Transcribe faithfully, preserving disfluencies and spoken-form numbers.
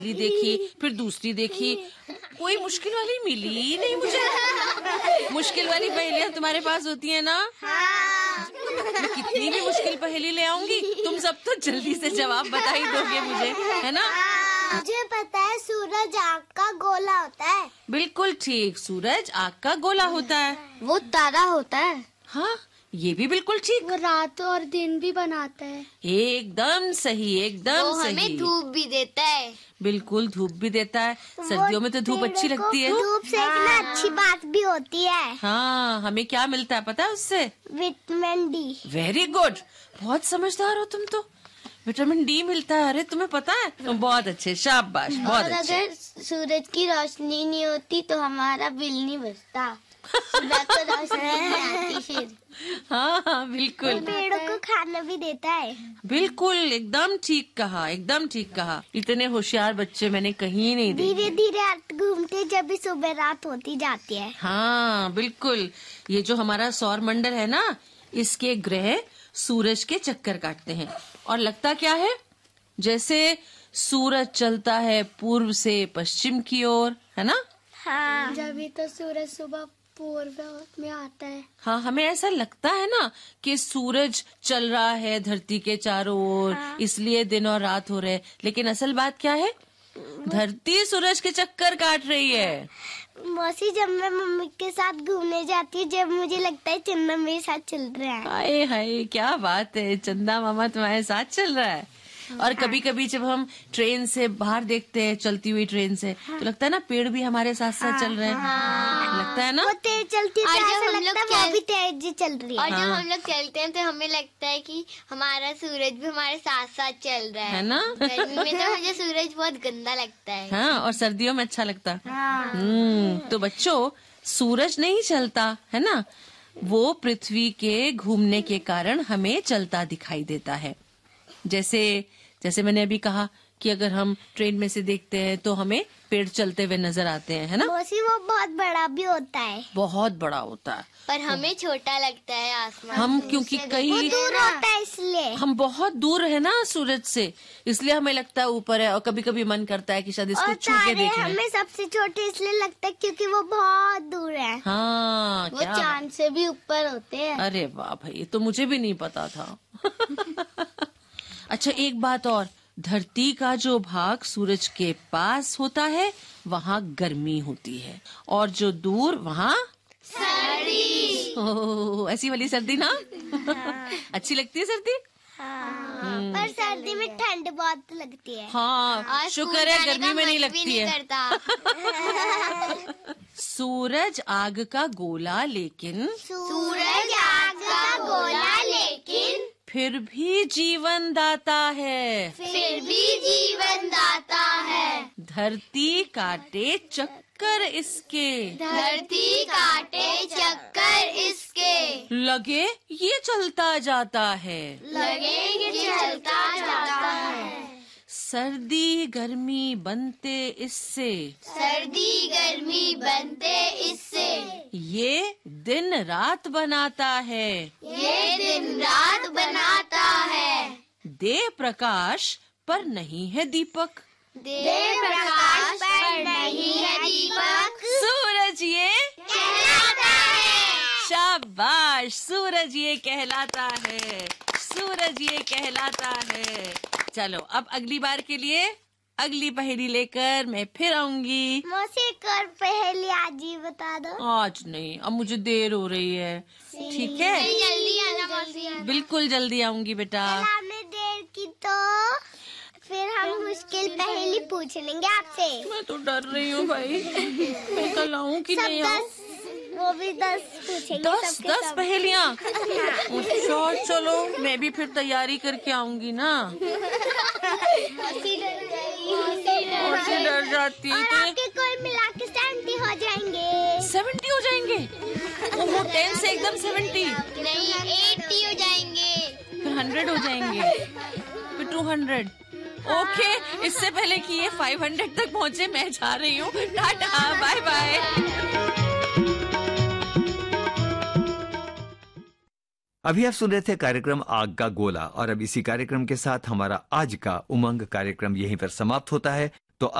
देखी, फिर दूसरी देखी, कोई मुश्किल वाली मिली ही नहीं मुझे। मुश्किल वाली पहेलियाँ तुम्हारे पास होती है ना? हाँ। मैं कितनी भी मुश्किल पहेली ले आऊंगी, तुम सब तो जल्दी से जवाब बता ही दोगे मुझे, है ना? मुझे पता है, सूरज आग का गोला होता है। बिल्कुल ठीक, सूरज आग का गोला होता है। वो तारा होता है। हाँ, ये भी बिल्कुल ठीक। वो रात और दिन भी बनाता है। एकदम सही, एकदम वो सही। हमें धूप भी देता है। बिल्कुल, धूप भी देता है। सर्दियों में तो धूप अच्छी लगती है। धूप सेकना अच्छी बात भी होती है। हाँ, हमें क्या मिलता है पता है उससे? Vitamin D. वेरी गुड, बहुत समझदार हो तुम तो। विटामिन डी मिलता है। अरे तुम्हें पता है? तुम बहुत अच्छे, शाबाश, बहुत और अच्छे। अगर सूरज की रोशनी नहीं होती तो हमारा बिल नहीं बचता। सूरज को रोशनी नहीं आती फिर। हाँ हाँ बिल्कुल। पेड़ों को खाना भी देता है। बिल्कुल, एकदम ठीक कहा, एकदम ठीक कहा। इतने होशियार बच्चे मैंने कहीं नहीं देखे। धीरे धीरे रात घूमते जब भी सुबह रात होती जाती है। हाँ बिल्कुल, ये जो हमारा सौर मंडल है ना, इसके ग्रह सूरज के चक्कर काटते हैं। और लगता क्या है, जैसे सूरज चलता है पूर्व से पश्चिम की ओर, है ना? हाँ। जब भी तो सूरज सुबह पूर्व में आता है। हाँ, हमें ऐसा लगता है ना कि सूरज चल रहा है धरती के चारों ओर, हाँ। इसलिए दिन और रात हो रहे, लेकिन असल बात क्या है? धरती सूरज के चक्कर काट रही है। मौसी, जब मैं मम्मी के साथ घूमने जाती हूँ, जब मुझे लगता है चंदा मेरे साथ चल रहा है। हाय हाय, क्या बात है, चंदा मामा तुम्हारे साथ चल रहा है। और कभी कभी जब हम ट्रेन से बाहर देखते हैं, चलती हुई ट्रेन से, हाँ। तो लगता है ना पेड़ भी हमारे साथ साथ हाँ। चल रहे हैं। हाँ। लगता है ना, वो तेज चलती है, ऐसा लगता है वो भी तेज चल रही है। और हाँ। जब हम लोग चलते हैं तो हमें लगता है कि हमारा सूरज भी हमारे साथ साथ चल रहा है, है ना? गर्मी में तो मुझे सूरज बहुत गंदा लगता है। हाँ, और सर्दियों में अच्छा लगता है। हाँ। हम्म, तो बच्चों, सूरज नहीं चलता है ना, वो पृथ्वी के घूमने के कारण हमें चलता दिखाई देता है। जैसे जैसे मैंने अभी कहा कि अगर हम ट्रेन में से देखते हैं तो हमें पेड़ चलते हुए नजर आते हैं, है ना? मौसी, वो बहुत बड़ा भी होता है। बहुत बड़ा होता है, पर हमें छोटा लगता है आसमान। हम क्योंकि कहीं दूर होता है, इसलिए हम बहुत दूर है ना सूरज से, इसलिए हमें लगता है ऊपर है। और कभी कभी मन करता है कि शायद इसको छू के देख लें। हमें सबसे छोटे इसलिए लगता है क्योंकि वो बहुत दूर है। हाँ, वो चांद से भी ऊपर होते हैं। अरे वाह भाई, ये तो मुझे भी नहीं पता था। अच्छा, एक बात और, धरती का जो भाग सूरज के पास होता है वहाँ गर्मी होती है, और जो दूर वहाँ सर्दी। ओह, ऐसी वाली सर्दी ना? हाँ। अच्छी लगती है सर्दी। हाँ। पर सर्दी में ठंड बहुत लगती है। हाँ, शुक्र है गर्मी में नहीं लगती है। सूरज आग का गोला लेकिन सूरज आग का गोला लेकिन फिर भी जीवन दाता है। फिर भी जीवन दाता है। धरती काटे चक्कर इसके, धरती काटे चक्कर इसके, लगे ये चलता जाता है, लगे ये चलता जाता है। सर्दी गर्मी बनते इससे, सर्दी गर्मी बनते इससे, ये दिन रात बनाता है, ये दिन रात बनाता है। दे प्रकाश पर नहीं है दीपक, दे प्रकाश पर नहीं है दीपक, सूरज ये कहलाता है। शाबाश, सूरज ये कहलाता है, सूरज ये कहलाता है। चलो, अब अगली बार के लिए अगली पहेली लेकर मैं फिर आऊंगी। मौसी, एक और पहेली आज ही बता दो। आज नहीं, अब मुझे देर हो रही है। ठीक है, जल्दी आना मौसी। बिल्कुल जल्दी आऊंगी बेटा। हमने देर की तो फिर हम मुश्किल पहेली पूछ लेंगे आपसे। मैं तो डर रही हूँ भाई, मैं कल आऊँ कि नहीं आऊँ? वो भी दस पूछेंगे। दस दस पहेलियाँ? अच्छा चलो, मैं भी फिर तैयारी करके आऊंगी ना। मौसी डर जाती है तो आपके कुल मिला के सेवेंटी हो जाएंगे। सेवेंटी हो जाएंगे? ओहो, टेन से एकदम सेवेंटी? नहीं, एट्टी हो जाएंगे। फिर हंड्रेड हो जाएंगे, फिर टू हंड्रेड। ओके, इससे पहले कि ये फाइव हंड्रेड तक पहुँचे मैं जा रही हूँ। Tata, bye bye. अभी आप सुन रहे थे कार्यक्रम आग का गोला, और अब इसी कार्यक्रम के साथ हमारा आज का उमंग कार्यक्रम यहीं पर समाप्त होता है।